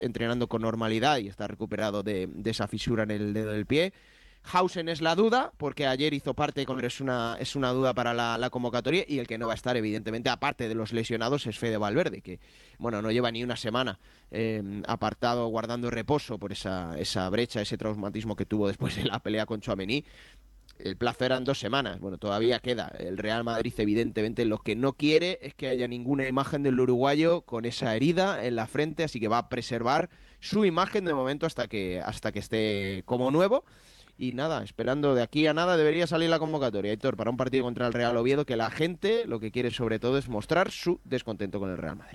entrenando con normalidad y está recuperado de esa fisura en el dedo del pie. Hausen es la duda, porque ayer hizo parte, pero es una duda para la convocatoria, y el que no va a estar, evidentemente, aparte de los lesionados, es Fede Valverde, que, bueno, no lleva ni una semana apartado, guardando reposo por esa brecha, ese traumatismo que tuvo después de la pelea con Tchouaméni. El plazo eran 2 semanas, bueno, todavía queda. El Real Madrid, evidentemente, lo que no quiere es que haya ninguna imagen del uruguayo con esa herida en la frente, así que va a preservar su imagen de momento hasta que esté como nuevo. Y nada, esperando de aquí a nada debería salir la convocatoria, Héctor, para un partido contra el Real Oviedo, que la gente lo que quiere sobre todo es mostrar su descontento con el Real Madrid.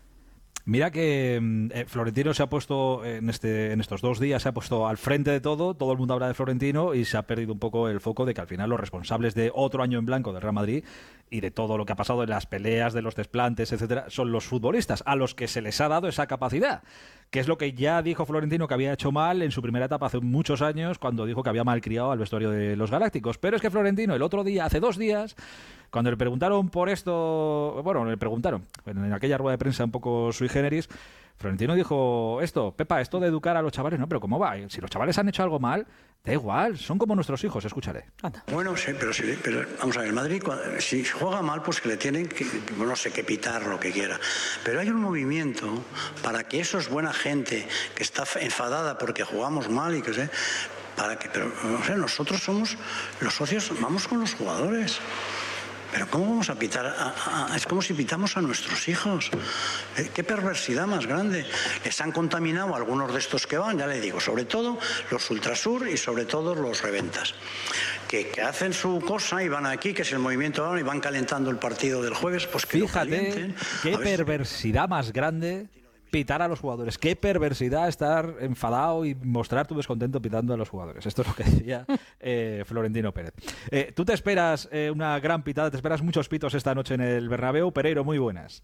Mira que Florentino se ha puesto en estos 2 días, se ha puesto al frente de todo el mundo habla de Florentino y se ha perdido un poco el foco de que al final los responsables de otro año en blanco del Real Madrid y de todo lo que ha pasado en las peleas, de los desplantes, etcétera, son los futbolistas, a los que se les ha dado esa capacidad, que es lo que ya dijo Florentino que había hecho mal en su primera etapa hace muchos años, cuando dijo que había malcriado al vestuario de los Galácticos. Pero es que Florentino el otro día, hace 2 días, cuando le preguntaron por esto, bueno, le preguntaron en aquella rueda de prensa un poco sui generis, Florentino dijo esto: Pepa, esto de educar a los chavales, no, pero ¿cómo va? Si los chavales han hecho algo mal, da igual, son como nuestros hijos, escúchale. Anda. Bueno, sí, pero vamos a ver, el Madrid, si juega mal, pues que le tienen que, no sé, que pitar lo que quiera. Pero hay un movimiento para que eso es buena gente que está enfadada porque jugamos mal y que sé, pero no sé, nosotros somos los socios, vamos con los jugadores. Pero ¿cómo vamos a pitar? Es como si pitamos a nuestros hijos. ¿Qué perversidad más grande? Les han contaminado algunos de estos que van, ya le digo, sobre todo los Ultrasur y sobre todo los Reventas, que hacen su cosa y van aquí, que es el movimiento, y van calentando el partido del jueves, pues que fíjate, qué perversidad más grande pitar a los jugadores. Qué perversidad estar enfadado y mostrar tu descontento pitando a los jugadores. Esto es lo que decía Florentino Pérez. Tú te esperas una gran pitada, te esperas muchos pitos esta noche en el Bernabéu. Pereiro, muy buenas.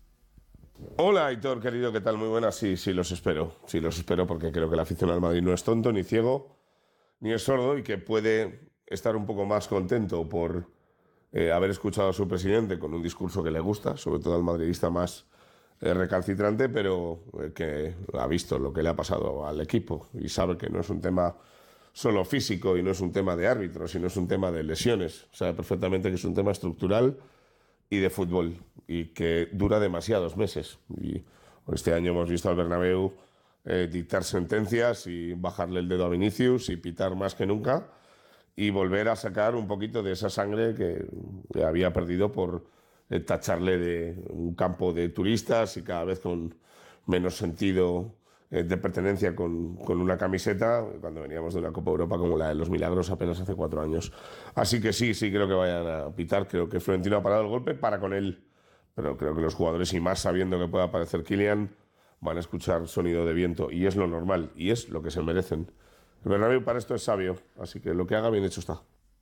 Hola, Aitor, querido, ¿qué tal? Muy buenas. Sí, los espero. Sí, los espero porque creo que la afición al Madrid no es tonto, ni ciego, ni es sordo, y que puede estar un poco más contento por haber escuchado a su presidente con un discurso que le gusta, sobre todo al madridista más recalcitrante, pero que ha visto lo que le ha pasado al equipo y sabe que no es un tema solo físico y no es un tema de árbitros, sino es un tema de lesiones. Sabe perfectamente que es un tema estructural y de fútbol y que dura demasiados meses. Y este año hemos visto al Bernabéu dictar sentencias y bajarle el dedo a Vinicius y pitar más que nunca y volver a sacar un poquito de esa sangre que había perdido por tacharle de un campo de turistas y cada vez con menos sentido de pertenencia con una camiseta cuando veníamos de una Copa Europa como la de los Milagros apenas hace 4 años. Así que sí creo que vayan a pitar. Creo que Florentino ha parado el golpe para con él, pero creo que los jugadores, y más sabiendo que pueda aparecer Kylian, van a escuchar sonido de viento, y es lo normal y es lo que se merecen. El Bernabéu para esto es sabio, así que lo que haga bien hecho está.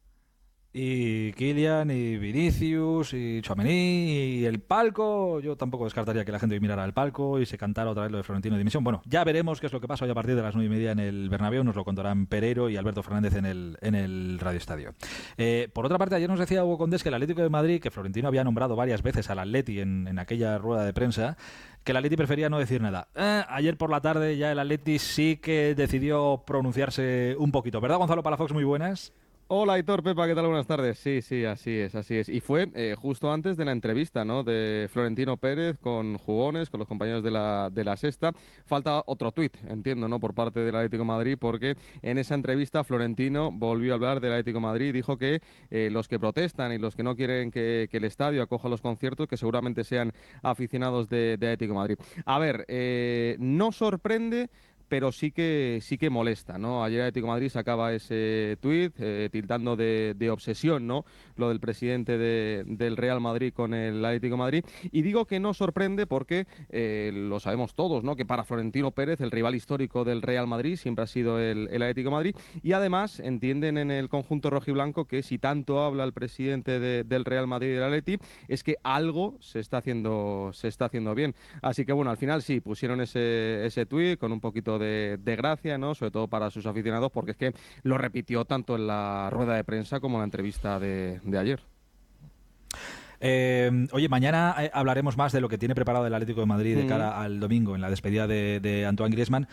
Y Kylian, y Vinicius, y Tchouaméni, y el palco. Yo tampoco descartaría que la gente mirara al palco y se cantara otra vez lo de Florentino de dimisión. Bueno, ya veremos qué es lo que pasa hoy a partir de las 9:30 en el Bernabéu. Nos lo contarán Pereiro y Alberto Fernández en el Radio Estadio. Por otra parte, ayer nos decía Hugo Condés que el Atlético de Madrid, que Florentino había nombrado varias veces al Atleti en aquella rueda de prensa, que el Atleti prefería no decir nada. Ayer por la tarde ya el Atleti sí que decidió pronunciarse un poquito. ¿Verdad, Gonzalo Palafox? Muy buenas. Hola, Aitor, Pepa, ¿qué tal? Buenas tardes. Sí, así es. Y fue justo antes de la entrevista, ¿no?, de Florentino Pérez con Jugones, con los compañeros de la Sexta. Falta otro tuit, entiendo, ¿no?, por parte del Atlético de Madrid, porque en esa entrevista Florentino volvió a hablar del Atlético de Madrid y dijo que los que protestan y los que no quieren que el estadio acoja los conciertos, que seguramente sean aficionados de Atlético de Madrid. A ver, no sorprende, pero sí que molesta, ¿no? Ayer Atlético de Madrid sacaba ese tuit tildando de obsesión, ¿no?, lo del presidente del Real Madrid con el Atlético de Madrid. Y digo que no sorprende porque lo sabemos todos, ¿no?, que para Florentino Pérez el rival histórico del Real Madrid siempre ha sido el Atlético de Madrid, y además entienden en el conjunto rojiblanco que si tanto habla el presidente del Real Madrid y del Atleti es que algo se está haciendo bien. Así que bueno, al final sí, pusieron ese tuit con un poquito de gracia, ¿no?, sobre todo para sus aficionados, porque es que lo repitió tanto en la rueda de prensa como en la entrevista de ayer. Oye, mañana hablaremos más de lo que tiene preparado el Atlético de Madrid de cara al domingo en la despedida de Antoine Griezmann,